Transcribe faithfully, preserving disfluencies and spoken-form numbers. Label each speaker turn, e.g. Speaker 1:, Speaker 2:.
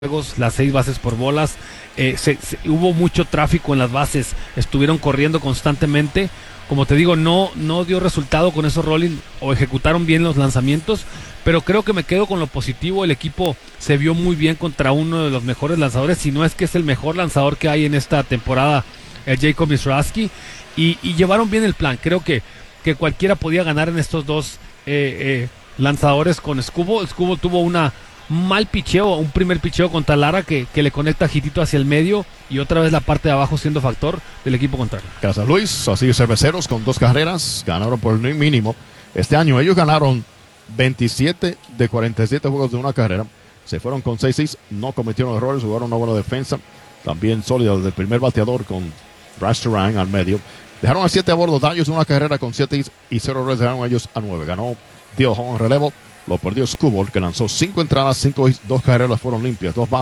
Speaker 1: juegos, las seis bases por bolas, eh, se, se, hubo mucho tráfico en las bases, estuvieron corriendo constantemente. Como te digo, no, no dio resultado con esos rolling o ejecutaron bien los lanzamientos, pero creo que me quedo con lo positivo. El equipo se vio muy bien contra uno de los mejores lanzadores, si no es que es el mejor lanzador que hay en esta temporada, el Jacob Mizrachi, y, y llevaron bien el plan. Creo que, que cualquiera podía ganar en estos dos eh, eh, lanzadores con Skubal. Skubal tuvo una mal picheo, un primer picheo contra Lara que, que le conecta Hitito hacia el medio y otra vez la parte de abajo siendo factor del equipo contrario.
Speaker 2: Casa Luis, así cerveceros con dos carreras, ganaron por el mínimo. Este año ellos ganaron veintisiete de cuarenta y siete juegos de una carrera, se fueron con seis seis, no cometieron errores, jugaron una buena defensa, también sólida desde el primer bateador con Rastaran al medio. Dejaron a siete a bordo, daños de una carrera con siete y cero errores, dejaron a ellos a nueve. Ganó Dio Home en relevo, lo perdió Skubal, que lanzó cinco entradas, cinco y dos carreras fueron limpias, dos bajas.